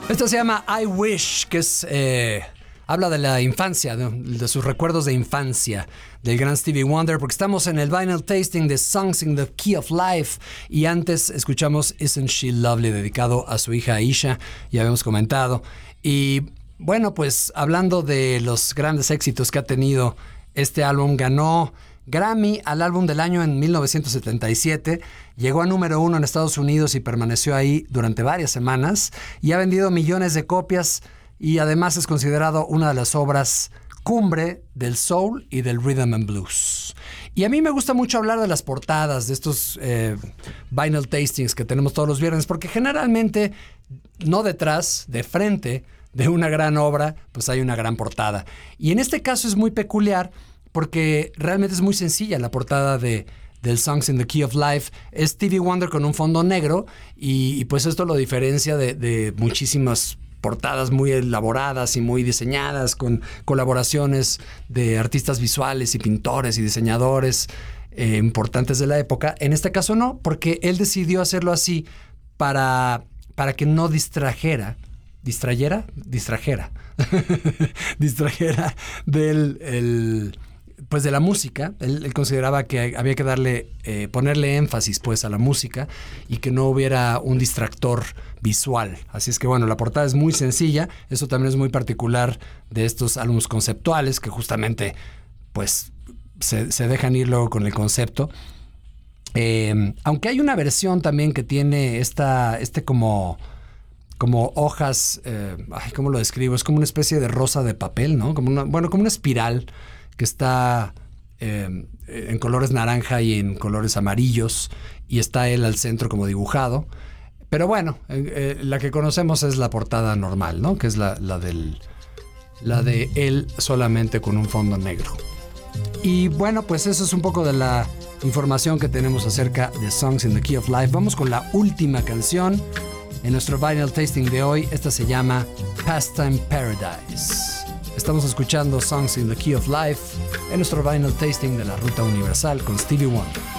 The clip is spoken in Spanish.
Esto se llama I Wish, que es habla de la infancia, de sus recuerdos de infancia del gran Stevie Wonder, porque estamos en el vinyl tasting de Songs in the Key of Life, y antes escuchamos Isn't She Lovely, dedicado a su hija Aisha, ya habíamos comentado. Y bueno, pues hablando de los grandes éxitos que ha tenido este álbum, ganó Grammy al álbum del año en 1977, llegó a número 1 en Estados Unidos y permaneció ahí durante varias semanas, y ha vendido millones de copias, y además es considerado una de las obras cumbre del soul y del rhythm and blues. Y a mí me gusta mucho hablar de las portadas de estos vinyl tastings que tenemos todos los viernes, porque generalmente no detrás, de frente de una gran obra, pues hay una gran portada. Y en este caso es muy peculiar porque realmente es muy sencilla la portada del Songs in the Key of Life. Es Stevie Wonder con un fondo negro, y pues esto lo diferencia de muchísimas portadas muy elaboradas y muy diseñadas, con colaboraciones de artistas visuales y pintores y diseñadores importantes de la época. En este caso no, porque él decidió hacerlo así para que no distrajera pues de la música. Él consideraba que había que ponerle énfasis pues a la música y que no hubiera un distractor visual. Así es que bueno, la portada es muy sencilla. Eso también es muy particular de estos álbumes conceptuales, que justamente pues se dejan ir luego con el concepto. Aunque hay una versión también que tiene como hojas, ¿cómo lo describo? Es como una especie de rosa de papel, ¿no? Como una espiral que está en colores naranja y en colores amarillos, y está él al centro como dibujado. Pero bueno, la que conocemos es la portada normal, ¿no? Que es la de él solamente con un fondo negro. Y bueno, pues eso es un poco de la información que tenemos acerca de Songs in the Key of Life. Vamos con la última canción en nuestro vinyl tasting de hoy. Esta se llama Pastime Paradise. Estamos escuchando Songs in the Key of Life en nuestro vinyl tasting de la Ruta Universal con Stevie Wonder.